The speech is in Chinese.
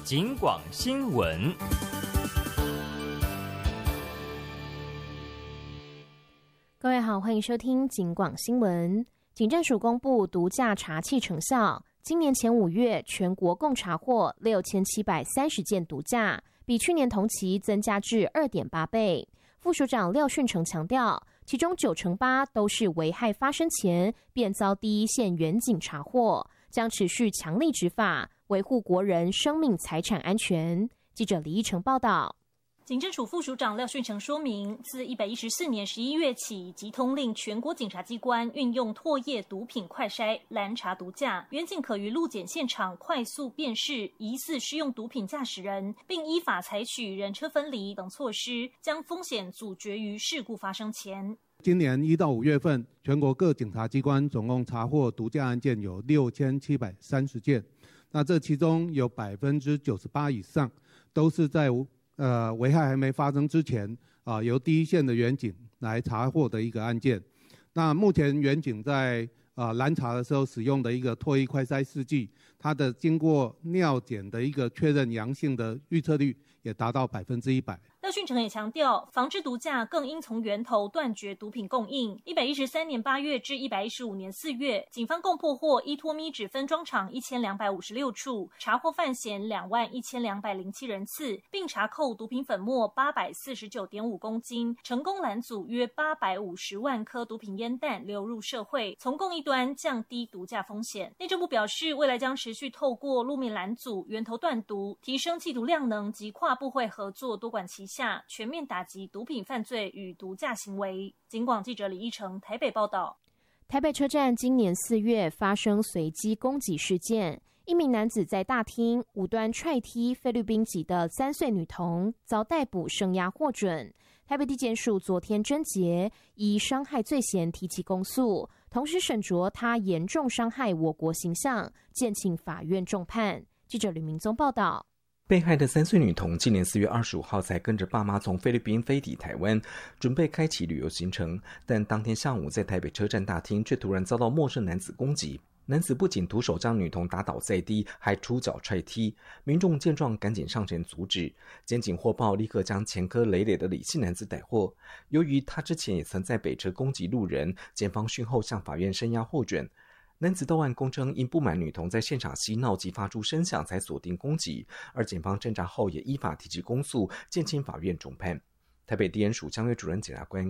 警广新闻。 各位好，欢迎收听警广新闻。警政署公布毒驾查缉成效，今年前5月全国共查获6730件毒驾，比去年同期增加至 2.8 倍。副署长廖训成强调，其中98%都是危害发生前便遭第一线员警查获，将持续强力执法，维护国人生命财产安全。记者李义成报道。 警政署副署长廖训成说明，自114年11月起，即通令全国警察机关运用唾液毒品快筛拦查毒驾，员警可于路检现场快速辨识疑似施用毒品驾驶人，并依法采取人车分离等措施，将风险阻绝于事故发生前。 今年1到5月份，全国各警察机关总共查获毒驾案件有6730件，那这其中有98%以上都是在危害还没发生之前由第一线的员警来查获的一个案件。那目前员警在拦查的时候使用的一个唾液快筛试剂，它的经过尿检的一个确认阳性的预测率也达到100%。 廖训成也强调，防治毒驾更应从源头断绝毒品供应。113年8月至115年4月，警方共破获依托咪酯分装厂1256处，查获犯嫌21207人次，并查扣毒品粉末849.5公斤，成功拦阻约850万颗毒品烟弹流入社会，从供应端降低毒驾风险。内政部表示，未来将持续透过路面拦阻、源头断毒，提升缉毒量能及跨部会合作多管齐下，全面打击毒品犯罪与毒驾行为。警广记者李义成台北报道。 台北车站今年4月发生随机攻击事件，一名男子在大厅无端踹踢菲律宾籍的3岁女童，遭逮捕声押获准。台北地检署昨天侦结，以伤害罪嫌提起公诉，同时审酌他严重伤害我国形象，建请法院重判。记者吕明宗报道。 被害的3岁女童今年4月25号才跟着爸妈从菲律宾飞抵台湾，准备开启旅游行程，但当天下午在台北车站大厅却突然遭到陌生男子攻击。男子不仅徒手将女童打倒在地，还出脚踹踢。民众见状赶紧上前阻止，检警获报立刻将前科累累的李姓男子逮获。由于他之前也曾在北车攻击路人，检方讯后向法院声押获准。男子到案供称，因不满女童在现场嬉闹及发出声响，才锁定攻击。而检方侦查后也依法提起公诉，建请法院重判。台北地检署江约主任检察官